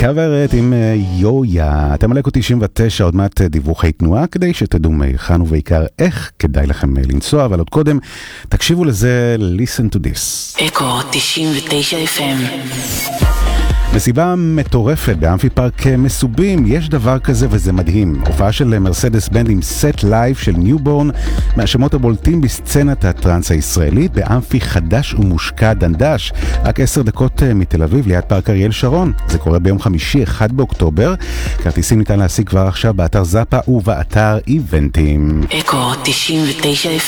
כוורת עם יויה. אתם עלקו 99, עוד מעט דיווחי תנועה, כדי שתדעו מהיכן ובעיקר איך כדאי לכם לנסוע, אבל עוד קודם תקשיבו לזה, listen to this. אקו 99 FM. מסיבה מטורפת באמפי פארק מסובים, יש דבר כזה וזה מדהים. הופעה של מרסדס בנד עם סט לייב של ניובורן, מהשמות הבולטים בסצנת הטרנס הישראלית, באמפי חדש ומושקע דנדש, רק 10 דקות מתל אביב ליד פארק אריאל שרון. זה קורה ביום חמישי 1 באוקטובר. כרטיסים ניתן להשיג כבר עכשיו באתר זאפה ובאתר איבנטים. אקו 99